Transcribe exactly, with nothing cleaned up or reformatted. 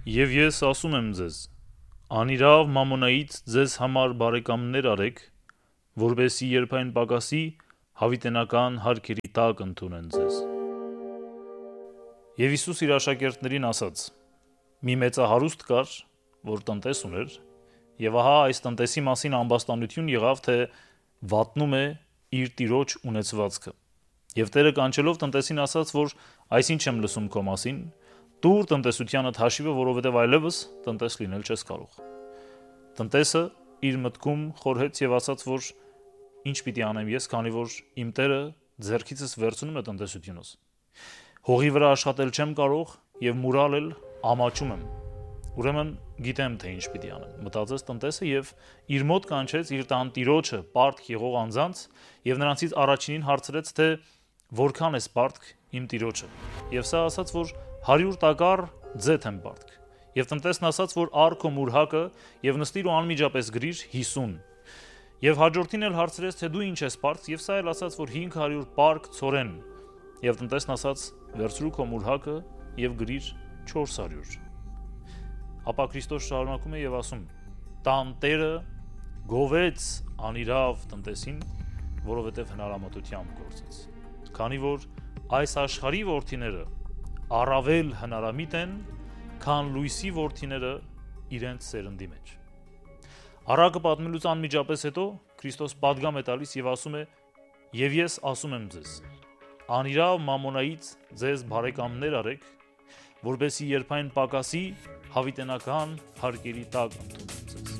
Եվ ես ասում եմ ձեզ. անիրավ մամոնայից ձեզ համար բարեկամներ արեք, որպեսզի երբ այն պակասի, հավիտենական հարկերի տակ ընդունեն ձեզ։ Եվ Հիսուս իր աշակերտներին ասաց. մի մեծահարուստ կար, որ տնտես ուներ, եւ ահա այս տնտեսի մասին ամբաստանություն եղավ, թե վատնում է իր տիրոջ ունեցվածքը։ Եվ Տերը կանչելով տնտեսին ասաց, որ այսինչ եմ լսում քո մասին, տուր տնտեսությանդ հաշիվը, որովհետև այլևս տնտես լինել չես կարող։ Տնտեսը իր մտքում խորհեց եւ ասաց, որ ինչ պիտի անեմ ես, քանի որ իմ Տերը ձեռքիցս վերցնում է տնտեսությունս։ Հողի վրա աշխատել չեմ կարող եւ մուրալ էլ ամաչում եմ։ Ուրեմն գիտեմ, թե ինչ պիտի անեմ։ Մտածեց տնտեսը եւ իր մոտ կանչեց իր տան տիրոջը պարտք եղող անձանց եւ նրանցից առաջինին հարցրեց, թե որքան է պարտք իմ տիրոջը։ Եվ սա ասաց, որ հարյուր տակառ ձեթ եմ պարտք։ Եվ տնտեսն ասաց, որ առ քո մուրհակը եւ նստիր ու անմիջապես գրիր հիսուն։ Եվ հաջորդին էլ հարցրեց, թե դու ինչ ես պարտք, եւ սա էլ ասաց, որ հինգ հարյուր պարկ ցորեն։ Եվ տնտեսն ասաց, վերցրու քո մուրհակը եւ գրիր չորս հարյուր։ Ապա Քրիստոս շարունակում է եւ ասում. տան Տերը գովեց անիրավ տնտեսին, որովհետեւ հնարամտությամբ գործեց։ Քանի որ այս աշխարհի որդիները առավել հնարամիտ են, քան լույսի որդիները իրենց սերնդի մեջ։ Առակը պատմելուց անմիջապես հետո Քրիստոս պատգամ է տալիս եւ ասում է. եւ ես ասում եմ ձեզ. անիրավ մամոնայից ձեզ բարեկամներ արեք, որպեսզի երբ այն պակասի, հավիտենական հարկերի տակ ընդունեն ձեզ։